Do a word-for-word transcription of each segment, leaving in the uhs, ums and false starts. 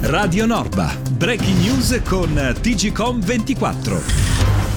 Radio Norba. Breaking news con T G C O M ventiquattro.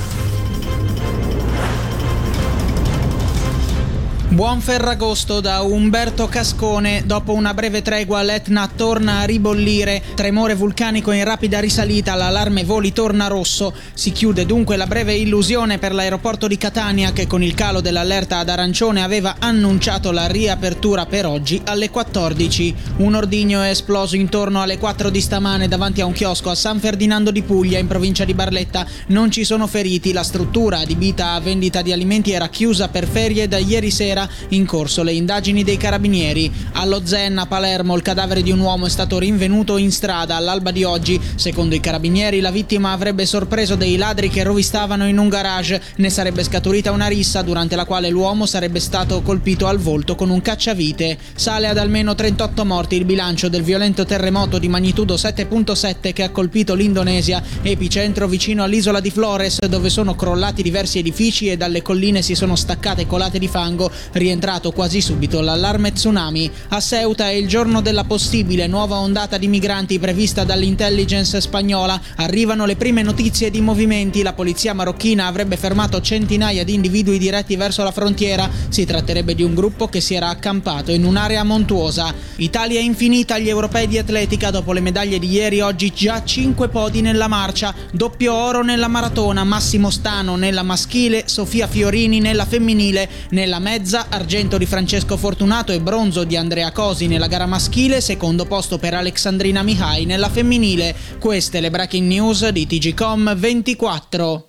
Buon Ferragosto da Umberto Cascone. Dopo una breve tregua l'Etna torna a ribollire, tremore vulcanico in rapida risalita, l'allarme voli torna rosso. Si chiude dunque la breve illusione per l'aeroporto di Catania, che con il calo dell'allerta ad arancione aveva annunciato la riapertura per oggi alle quattordici. Un ordigno è esploso intorno alle quattro di stamane davanti a un chiosco a San Ferdinando di Puglia, in provincia di Barletta. Non ci sono feriti, la struttura adibita a vendita di alimenti era chiusa per ferie da ieri sera. In corso le indagini dei carabinieri. Allo Zen a Palermo il cadavere di un uomo è stato rinvenuto in strada all'alba di oggi. Secondo i carabinieri la vittima avrebbe sorpreso dei ladri che rovistavano in un garage. Ne sarebbe scaturita una rissa durante la quale l'uomo sarebbe stato colpito al volto con un cacciavite. Sale ad almeno trentotto morti il bilancio del violento terremoto di magnitudo sette virgola sette che ha colpito l'Indonesia, epicentro vicino all'isola di Flores, dove sono crollati diversi edifici e dalle colline si sono staccate colate di fango. Rientrato quasi subito l'allarme tsunami. A Ceuta è il giorno della possibile nuova ondata di migranti prevista dall'intelligence spagnola. Arrivano le prime notizie di movimenti. La polizia marocchina avrebbe fermato centinaia di individui diretti verso la frontiera. Si tratterebbe di un gruppo che si era accampato in un'area montuosa. Italia infinita agli europei di atletica. Dopo le medaglie di ieri, oggi già cinque podi nella marcia. Doppio oro nella maratona, Massimo Stano nella maschile, Sofia Fiorini nella femminile. Nella mezza argento di Francesco Fortunato e bronzo di Andrea Cosi nella gara maschile, secondo posto per Alexandrina Mihai nella femminile. Queste le breaking news di T G C O M ventiquattro.